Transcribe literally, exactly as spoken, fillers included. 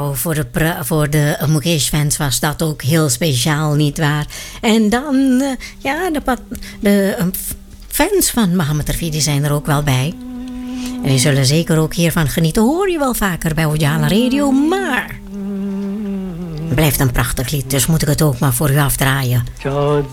Nou, voor de, pra- voor de Mukesh-fans was dat ook heel speciaal, nietwaar? En dan, uh, ja, de, pat- de uh, fans van Mohammed Rafi, die zijn er ook wel bij. En die zullen zeker ook hiervan genieten. Hoor je wel vaker bij Ojala Radio, maar... Het blijft een prachtig lied, dus moet ik het ook maar voor u afdraaien.